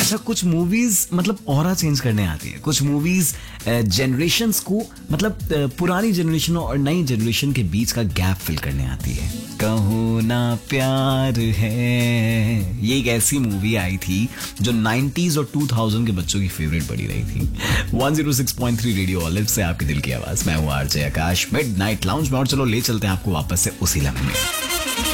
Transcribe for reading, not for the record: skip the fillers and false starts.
अच्छा, कुछ मूवीज मतलब ऑरा चेंज करने आती है, कुछ मूवीज जनरेशन्स को मतलब पुरानी जनरेशन और नई जनरेशन के बीच का गैप फिल करने आती है। कहो ना प्यार है, ये एक ऐसी मूवी आई थी जो 90s और 2000 के बच्चों की फेवरेट बनी रही थी। 106.3 रेडियो ऑलिव से आपके दिल की आवाज, मैं हूँ आरजे आकाश, मिडनाइट लाउंज में। और चलो ले चलते हैं आपको वापस से उसी लम्हे में।